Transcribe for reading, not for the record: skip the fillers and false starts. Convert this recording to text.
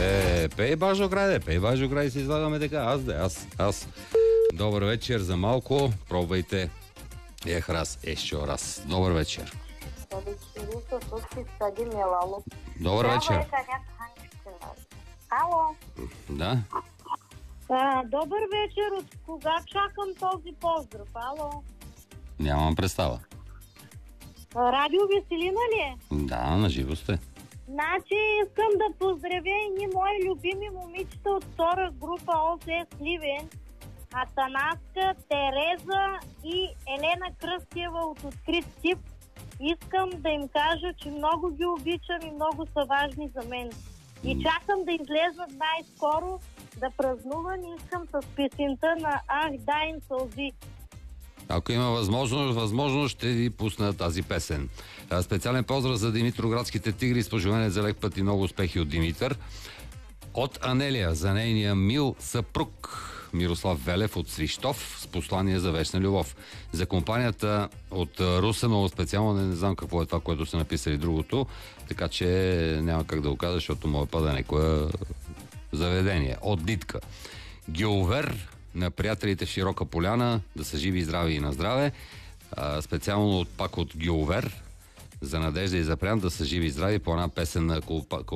Пей Бажо Граде, пей Бажо Граде си излагаме така. Аз. Добър вечер за малко. Пробвайте. Раз, еще раз. Добър вечер. Добър вечер. Ало. Да. Добър вечер. От кога чакам този поздрав? Ало. Нямам представа. Радио Веселина ли е? Да, наживо сте. Значи искам да поздравя едни мои любими момичета от втора група ОСС Сливен. Атанаска, Тереза и Елена Кръстева от Открит тип. Искам да им кажа, че много ги обичам и много са важни за мен. И чакам да излезнат най-скоро да празнувам и искам с песента на Ах, дай им сълзи. Ако има възможност ще ви пусна тази песен. Специален поздрав за Димитроградските тигри с пожелание за лек път и много успехи от Димитър. От Анелия за нейния мил съпруг Мирослав Велев от Свищов с послание за вечна любов. За компанията от Руса много специално, не знам какво е това, което са написали другото, така че няма как да го кажа, защото може пада някое заведение. От Дитка. Геовер на приятелите в Широка поляна, да са живи и здрави и на здраве. Специално пак от Геовер за Надежда и за Прян, да са живи и здрави по една песен на